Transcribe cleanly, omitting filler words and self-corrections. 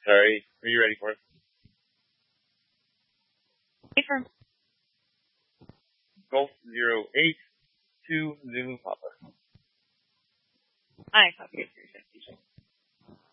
Sorry. Are you ready for it? Affirm. Golf 08 to Zulu Papa. I copy.